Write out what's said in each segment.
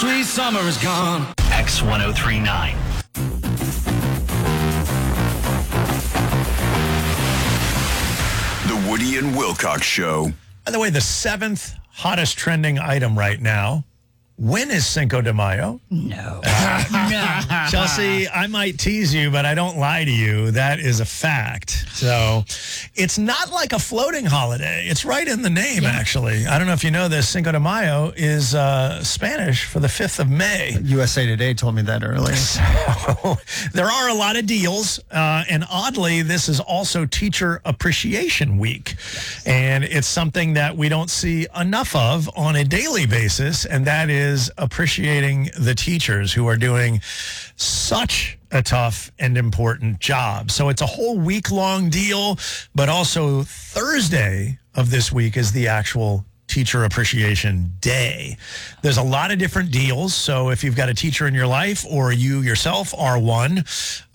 sweet summer is gone. X1039. The Woody and Wilcox Show. By the way, the 7th hottest trending item right now. When is Cinco de Mayo? No. Chelsea, I might tease you, but I don't lie to you. That is a fact. So it's not like a floating holiday. It's right in the name, actually. I don't know if you know this. Cinco de Mayo is Spanish for the 5th of May. USA Today told me that earlier. So there are a lot of deals. And oddly, this is also Teacher Appreciation Week. Yes. And it's something that we don't see enough of on a daily basis. And that is appreciating the teachers who are doing such a tough and important job. So it's a whole week-long deal, but also Thursday of this week is the actual Teacher Appreciation Day. There's a lot of different deals. So if you've got a teacher in your life or you yourself are one,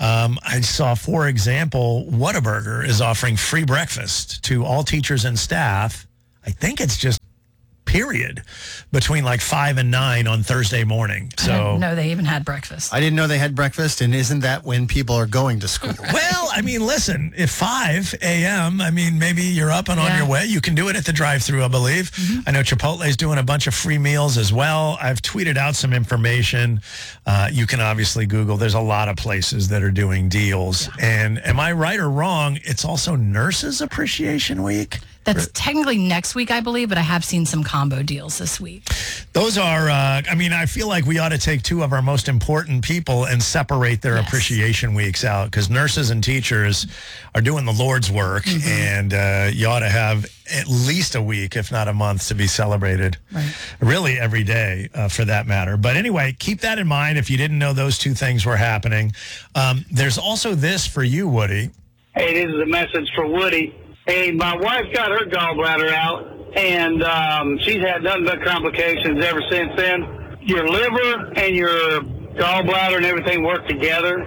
I saw, for example, Whataburger is offering free breakfast to all teachers and staff. I think it's just period between like 5 and 9 on Thursday morning. So I didn't know they even had breakfast. I didn't know they had breakfast, and isn't that when people are going to school? Well, I mean, listen, if 5 a.m., I mean, maybe you're up and on your way. You can do it at the drive-thru, I believe. Mm-hmm. I know Chipotle's doing a bunch of free meals as well. I've tweeted out some information. You can obviously Google. There's a lot of places that are doing deals. Yeah. And am I right or wrong? It's also Nurses Appreciation Week. That's technically next week, I believe, but I have seen some combo deals this week. Those are, I mean, I feel like we ought to take two of our most important people and separate their appreciation weeks out, because nurses and teachers are doing the Lord's work, and you ought to have at least a week, if not a month, to be celebrated. Right. Really every day, for that matter. But anyway, keep that in mind if you didn't know those two things were happening. There's also this for you, Woody. Hey, this is a message for Woody. Hey, my wife got her gallbladder out, and she's had nothing but complications ever since then. Your liver and your gallbladder and everything work together.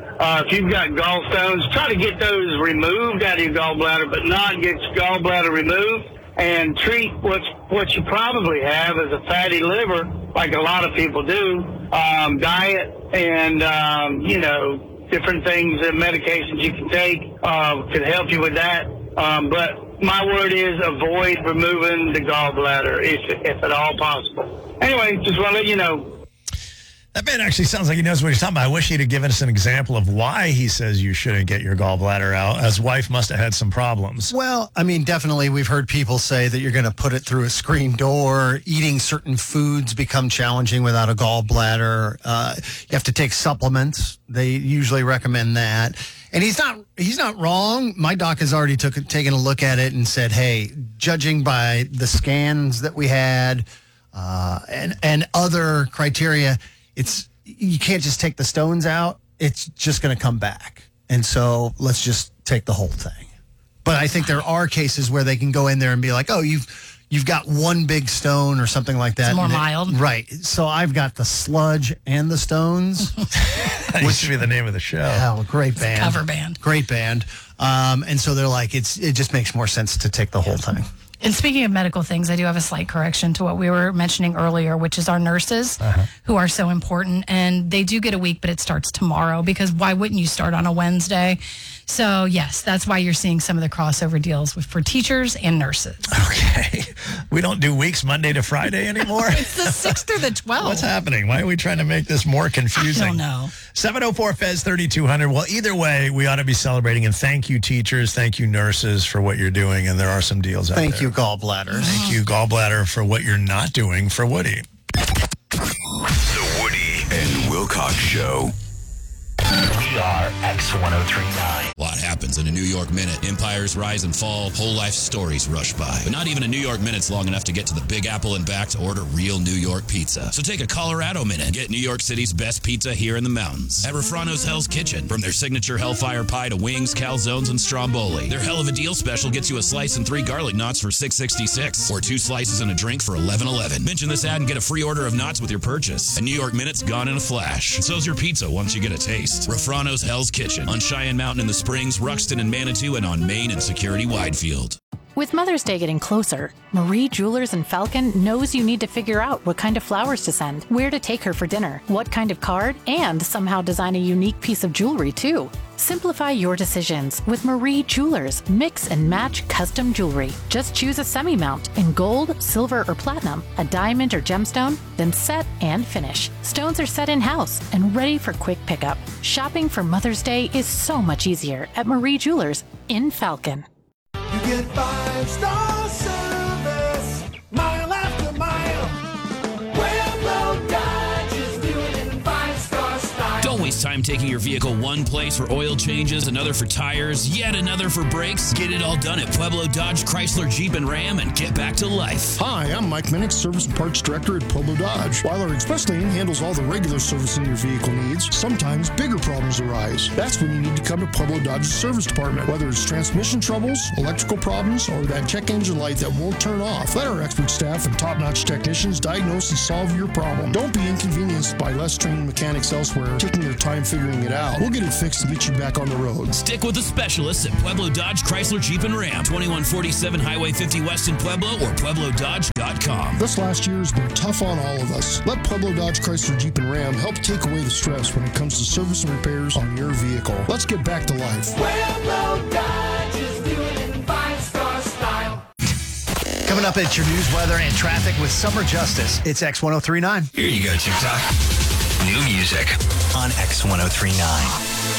If you've got gallstones, try to get those removed out of your gallbladder, but not get your gallbladder removed, and treat what you probably have as a fatty liver, like a lot of people do. Diet and, different things and medications you can take can help you with that. But my word is avoid removing the gallbladder if at all possible. Anyway, just want to let you know. That man actually sounds like he knows what he's talking about. I wish he'd have given us an example of why he says you shouldn't get your gallbladder out. His wife must have had some problems. Well, I mean, definitely we've heard people say that you're going to put it through a screen door. Eating certain foods become challenging without a gallbladder. You have to take supplements. They usually recommend that. And he's not wrong. My doc has already taken a look at it and said, hey, judging by the scans that we had and other criteria, you can't just take the stones out. It's just going to come back. And so let's just take the whole thing. But I think there are cases where they can go in there and be like, oh, you've got one big stone or something like that. It's more mild. Right. So I've got the sludge and the stones. That used to be the name of the show. Oh, great band. Cover band. Great band. And so they're like, it just makes more sense to take the whole thing. And speaking of medical things, I do have a slight correction to what we were mentioning earlier, which is our nurses who are so important. And they do get a week, but it starts tomorrow, because why wouldn't you start on a Wednesday? So, yes, that's why you're seeing some of the crossover deals for teachers and nurses. Okay. We don't do weeks Monday to Friday anymore? It's the 6th through the 12th. What's happening? Why are we trying to make this more confusing? I don't know. 704-FEZ-3200. Well, either way, we ought to be celebrating. And thank you, teachers. Thank you, nurses, for what you're doing. And there are some deals out there. Thank you, gallbladders. Thank you, gallbladder, for what you're not doing for Woody. The Woody and Wilcox Show. We are X1039. A lot happens in a New York minute. Empires rise and fall. Whole life stories rush by. But not even a New York minute's long enough to get to the Big Apple and back to order real New York pizza. So take a Colorado minute and get New York City's best pizza here in the mountains. At Refrano's Hell's Kitchen. From their signature Hellfire Pie to wings, calzones, and stromboli. Their Hell of a Deal special gets you a slice and 3 garlic knots for $6.66. Or 2 slices and a drink for $11.11. Mention this ad and get a free order of knots with your purchase. A New York minute's gone in a flash. So's your pizza once you get a taste. Refrano's Hell's Kitchen on Cheyenne Mountain in the Springs, Ruxton and Manitou, and on Main and Security Widefield. With Mother's Day getting closer, Marie Jewelers in Falcon knows you need to figure out what kind of flowers to send, where to take her for dinner, what kind of card, and somehow design a unique piece of jewelry too. Simplify your decisions with Marie Jewelers Mix and Match Custom Jewelry. Just choose a semi-mount in gold, silver, or platinum, a diamond or gemstone, then set and finish. Stones are set in-house and ready for quick pickup. Shopping for Mother's Day is so much easier at Marie Jewelers in Falcon. You get 5-star service, mile after mile. Pueblo Dodge is doing it in 5-star style. Don't waste time taking your vehicle one place for oil changes, another for tires, yet another for brakes. Get it all done at Pueblo Dodge, Chrysler, Jeep, and Ram and get back to life. Hi, I'm Mike Minnick, Service and Parts Director at Pueblo Dodge. While our express lane handles all the regular servicing your vehicle needs, sometimes bigger problems arise. That's when you need to come to Pueblo Dodge's service department. Whether it's transmission troubles, electrical problems, or that check engine light that won't turn off, let our expert staff and top-notch technicians diagnose and solve your problem. Don't be inconvenienced by less trained mechanics elsewhere taking their time figuring it out. We'll get it fixed and get you back on the road. Stick with the specialists at Pueblo Dodge, Chrysler, Jeep, and Ram. 2147 Highway 50 West in Pueblo or PuebloDodge.com. This last year has been tough on all of us. Let Pueblo Dodge, Chrysler, Jeep, and Ram help take away the stress when it comes to service and repairs on your vehicle. Let's get back to life. Pueblo Dodge is doing it in 5-star style. Coming up at your news, weather, and traffic with Summer Justice. It's X1039. Here you go, TikTok. New music on X1039.